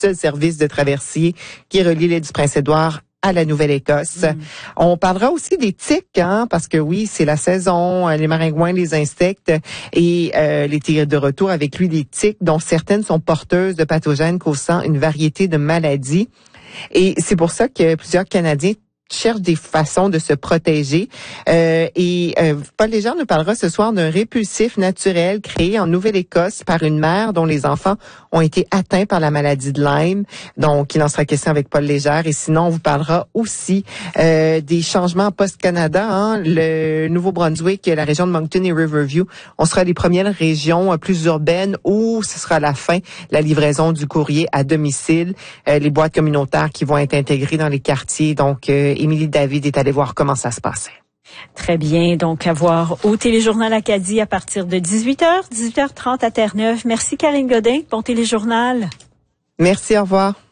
seul service de traversier qui relie l'île du Prince-Édouard à la Nouvelle-Écosse. On parlera aussi des tiques, parce que oui, c'est la saison, les maringouins, les insectes, et les tigres de retour avec lui, les tiques, dont certaines sont porteuses de pathogènes causant une variété de maladies. Et c'est pour ça que plusieurs Canadiens cherchent des façons de se protéger. Paul Légère nous parlera ce soir d'un répulsif naturel créé en Nouvelle-Écosse par une mère dont les enfants ont été atteints par la maladie de Lyme. Donc, il en sera question avec Paul Légère. Et sinon, on vous parlera aussi des changements en Post-Canada. Le Nouveau-Brunswick, la région de Moncton et Riverview, on sera les premières régions plus urbaines où ce sera la fin, la livraison du courrier à domicile, les boîtes communautaires qui vont être intégrées dans les quartiers. Donc, Émilie David est allée voir comment ça se passait. Très bien. Donc, à voir au Téléjournal Acadie à partir de 18h, 18h30 à Terre-Neuve. Merci, Karine Godin. Bon Téléjournal. Merci, au revoir.